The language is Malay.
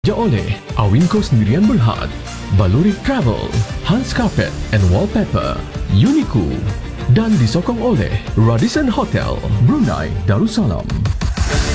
oleh Awinko Sendirian Berhad, Balurik Travel, Hans Carpet and Wallpaper, Uniku, dan disokong oleh Radisson Hotel, Brunei Darussalam.